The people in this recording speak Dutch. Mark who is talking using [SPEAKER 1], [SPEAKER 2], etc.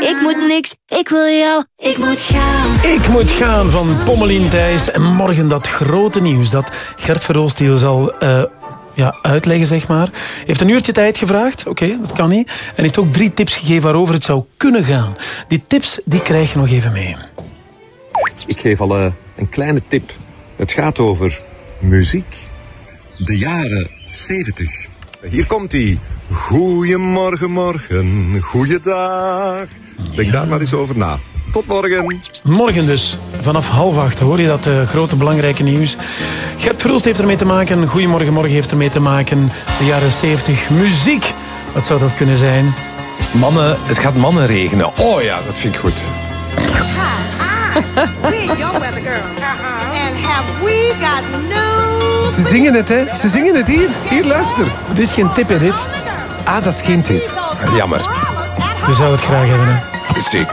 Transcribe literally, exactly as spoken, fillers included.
[SPEAKER 1] Ik moet niks, ik wil jou, ik moet gaan.
[SPEAKER 2] Ik moet gaan van Pommelien Thijs. En morgen dat grote nieuws dat Gert Verhulst hier zal uh, ja, uitleggen, zeg maar. Heeft een uurtje tijd gevraagd. Oké, okay, dat kan niet. En heeft ook drie tips gegeven waarover het zou kunnen gaan. Die tips, die krijg je nog even mee.
[SPEAKER 3] Ik geef al uh, een kleine tip. Het gaat over muziek. De jaren zeventig. Hier komt-ie. Goeiemorgen, morgen, goeiedag. Denk ja. daar maar eens over na. Tot morgen.
[SPEAKER 2] Morgen dus, vanaf half acht hoor je dat uh, grote belangrijke nieuws. Gert Verhulst heeft ermee te maken. Goeiemorgen, morgen heeft ermee te maken. De jaren zeventig, muziek. Wat zou dat kunnen zijn?
[SPEAKER 4] Mannen, het gaat mannen regenen. Oh ja, dat vind ik goed. Ze zingen het, hè? Ze zingen het hier. Hier, luister.
[SPEAKER 2] Het is geen tip, hè, dit?
[SPEAKER 4] Ah, dat is geen tip. Jammer.
[SPEAKER 2] Je zou het graag hebben, hè?
[SPEAKER 4] Zeker.